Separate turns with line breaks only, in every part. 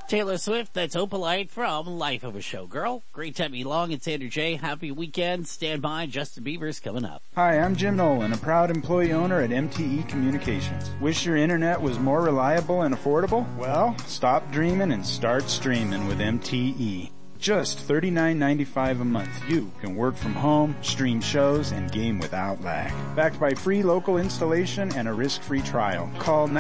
Taylor Swift, that's Opalite from Life of a Showgirl. Great to have you along. It's Andrew J. Happy weekend. Stand by. Justin Bieber's coming up.
Hi, I'm Jim Nolan, a proud employee owner at MTE Communications. Wish your internet was more reliable and affordable? Well, stop dreaming and start streaming with MTE. Just $39.95 a month. You can work from home, stream shows, and game without lag. Backed by free local installation and a risk-free trial. Call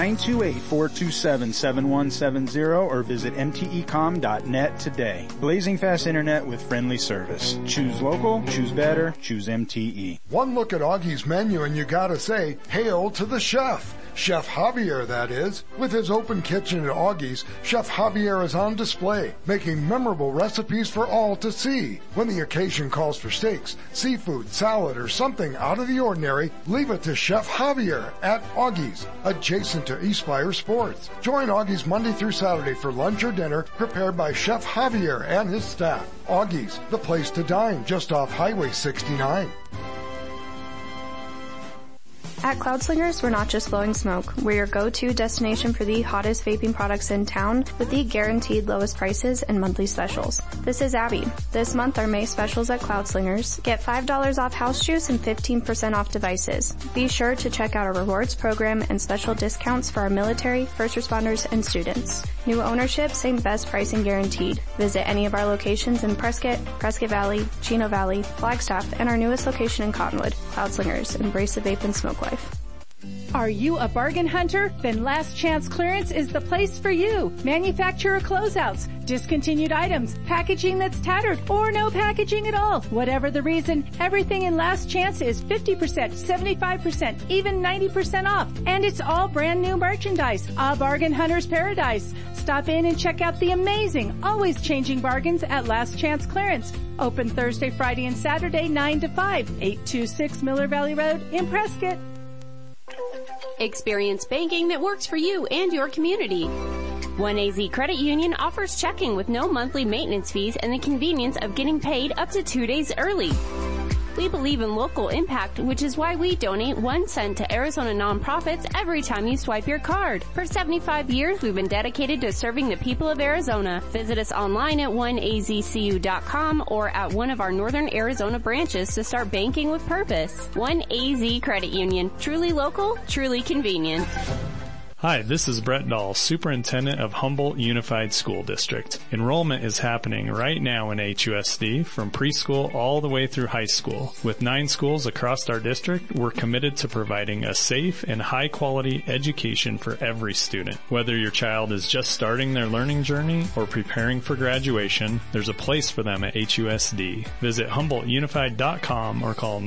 928-427-7170 or visit mtecom.net today. Blazing fast internet with friendly service. Choose local, choose better, choose MTE.
One look at Augie's menu and you gotta say, hail to the chef. Chef Javier, that is. With his open kitchen at Augie's, Chef Javier is on display, making memorable recipes for all to see. When the occasion calls for steaks, seafood, salad, or something out of the ordinary, leave it to Chef Javier at Augie's, adjacent to Eastspire Sports. Join Augie's Monday through Saturday for lunch or dinner prepared by Chef Javier and his staff. Augie's, the place to dine, just off Highway 69.
At Cloudslingers, we're not just blowing smoke. We're your go-to destination for the hottest vaping products in town with the guaranteed lowest prices and monthly specials. This is Abby. This month, our May specials at Cloudslingers. Get $5 off house juice and 15% off devices. Be sure to check out our rewards program and special discounts for our military, first responders, and students. New ownership, same best pricing guaranteed. Visit any of our locations in Prescott, Prescott Valley, Chino Valley, Flagstaff, and our newest location in Cottonwood. Cloudslingers, embrace the vape and smoke life.
Are you a bargain hunter? Then Last Chance Clearance is the place for you. Manufacturer closeouts, discontinued items, packaging that's tattered, or no packaging at all. Whatever the reason, everything in Last Chance is 50%, 75%, even 90% off. And it's all brand new merchandise. A bargain hunter's paradise. Stop in and check out the amazing, always changing bargains at Last Chance Clearance. Open Thursday, Friday, and Saturday, 9 to 5, 826 Miller Valley Road in Prescott.
Experience banking that works for you and your community. 1AZ Credit Union offers checking with no monthly maintenance fees and the convenience of getting paid up to 2 days early. We believe in local impact, which is why we donate 1 cent to Arizona nonprofits every time you swipe your card. For 75 years, we've been dedicated to serving the people of Arizona. Visit us online at 1azcu.com or at one of our Northern Arizona branches to start banking with purpose. 1AZ Credit Union. Truly local, truly convenient.
Hi, this is Brett Dahl, Superintendent of Humboldt Unified School District. Enrollment is happening right now in HUSD from preschool all the way through high school. With 9 schools across our district, we're committed to providing a safe and high-quality education for every student. Whether your child is just starting their learning journey or preparing for graduation, there's a place for them at HUSD. Visit HumboldtUnified.com or call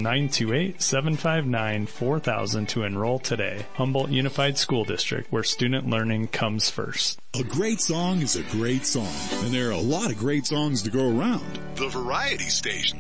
928-759-4000 to enroll today. Humboldt Unified School District, where student learning comes first.
A great song is a great song, and there are a lot of great songs to go around.
The Variety Station